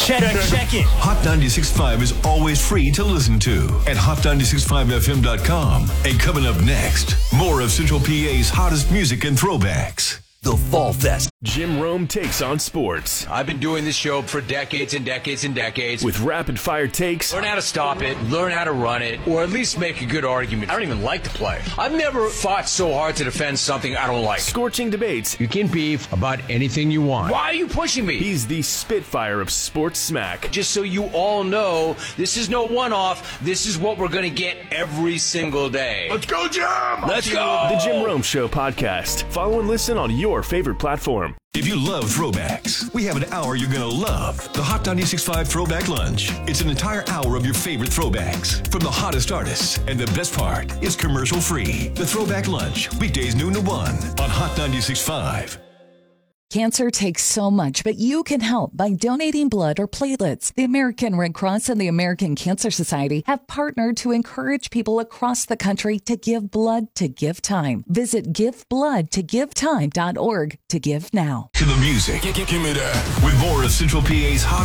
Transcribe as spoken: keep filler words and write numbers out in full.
Check, check it. Hot ninety-six point five is always free to listen to at hot nine six five f m dot com. And coming up next, more of Central P A's hottest music and throwbacks. The Fall Fest. Jim Rome takes on sports. I've been doing this show for decades and decades and decades. With rapid-fire takes. Learn how to stop it, learn how to run it, or at least make a good argument. I don't even like to play. I've never fought so hard to defend something I don't like. Scorching debates. You can beef about anything you want. Why are you pushing me? He's the Spitfire of sports smack. Just so you all know, this is no one-off. This is what we're going to get every single day. Let's go, Jim! Let's go! The Jim Rome Show podcast. Follow and listen on your favorite platform. If you love throwbacks, we have an hour you're going to love. The Hot ninety-six point five Throwback Lunch. It's an entire hour of your favorite throwbacks from the hottest artists. And the best part, it's commercial-free. The Throwback Lunch, weekdays noon to one on Hot ninety-six point five. Cancer takes so much, but you can help by donating blood or platelets. The American Red Cross and the American Cancer Society have partnered to encourage people across the country to give blood to give time. Visit give blood to give time dot org to give now. To the music. Give, give me that. With more of Central P A's hot